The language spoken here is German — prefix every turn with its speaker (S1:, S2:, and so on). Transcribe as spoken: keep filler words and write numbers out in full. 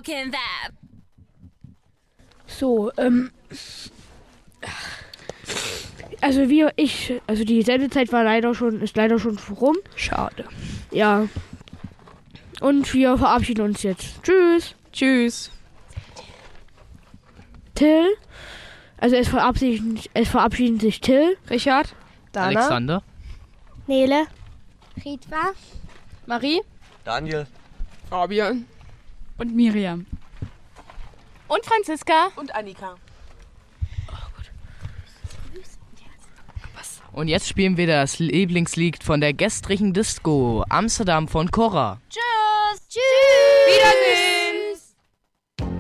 S1: How can that?
S2: So, ähm. Also wir, ich, also die Sendezeit war leider schon, ist leider schon rum.
S3: Schade.
S2: Ja. Und wir verabschieden uns jetzt. Tschüss.
S3: Tschüss.
S2: Till. Also es verabschieden, es verabschieden sich Till.
S3: Richard. Dana.
S4: Alexander.
S5: Nele. Ritva.
S3: Marie.
S6: Daniel.
S3: Fabian.
S7: Und Miriam.
S3: Und Franziska.
S8: Und Annika.
S4: Und jetzt spielen wir das Lieblingslied von der gestrigen Disco, Amsterdam von Cora.
S1: Tschüss.
S5: Tschüss.
S3: Wiedersehen.